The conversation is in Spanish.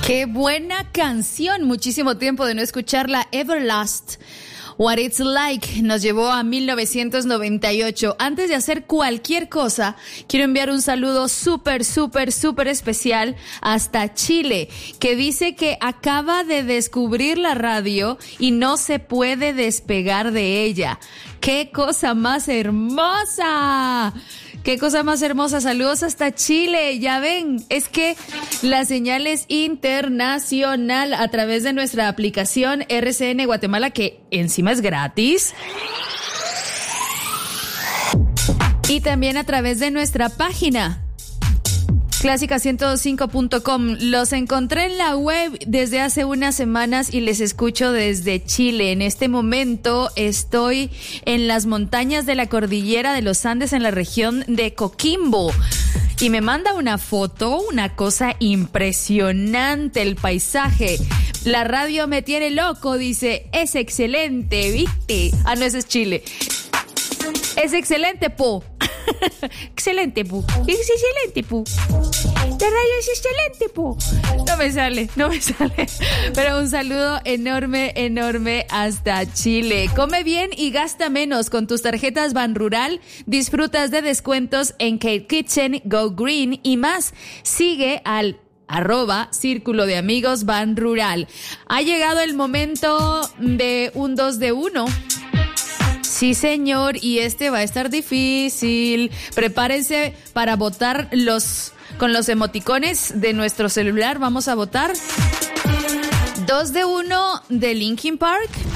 Qué buena canción, muchísimo tiempo de no escucharla. Everlast, What It's Like, nos llevó a 1998. Antes de hacer cualquier cosa, quiero enviar un saludo súper especial hasta Chile, que dice que acaba de descubrir la radio y no se puede despegar de ella. ¡Qué cosa más hermosa! ¡Qué cosa más hermosa! Saludos hasta Chile. Ya ven, es que la señal es internacional a través de nuestra aplicación RCN Guatemala, que encima es gratis. Y también a través de nuestra página clásica105.com. Los encontré en la web desde hace unas semanas y les escucho desde Chile. En este momento estoy en las montañas de la cordillera de los Andes, en la región de Coquimbo. Y me manda una foto, una cosa impresionante el paisaje. La radio me tiene loco, dice. Es excelente, ¿viste? Ah, no, ese es Chile. Es excelente, po. Excelente, pu. Es excelente, pu. La radio es excelente, pu. No me sale. Pero un saludo enorme hasta Chile. Come bien y gasta menos con tus tarjetas Banrural. Disfrutas de descuentos en Kate Kitchen, Go Green y más. Sigue al @Círculo de Amigos Banrural. Ha llegado el momento de un 2 de 1. Sí, señor, y este va a estar difícil. Prepárense para votar con los emoticones de nuestro celular. Vamos a votar 2 de 1 de Linkin Park.